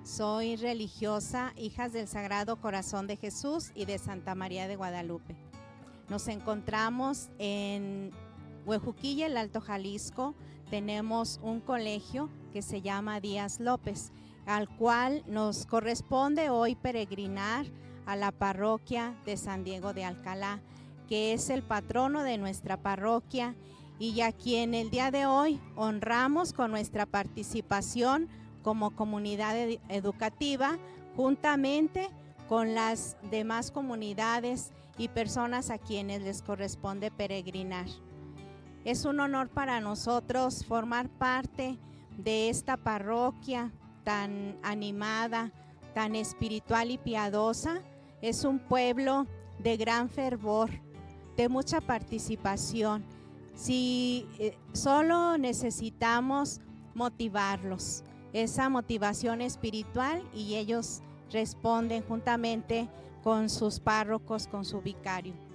Soy religiosa, hijas del Sagrado Corazón de Jesús y de Santa María de Guadalupe. Nos encontramos en Huejuquilla, el Alto Jalisco. Tenemos un colegio que se llama Díaz López, al cual nos corresponde hoy peregrinar a la parroquia de San Diego de Alcalá, que es el patrono de nuestra parroquia y a quien el día de hoy honramos con nuestra participación como comunidad educativa, juntamente con las demás comunidades y personas a quienes les corresponde peregrinar. Es un honor para nosotros formar parte de esta parroquia tan animada, tan espiritual y piadosa. Es un pueblo de gran fervor, de mucha participación. Solo necesitamos motivarlos, esa motivación espiritual, y ellos responden juntamente con sus párrocos, con su vicario.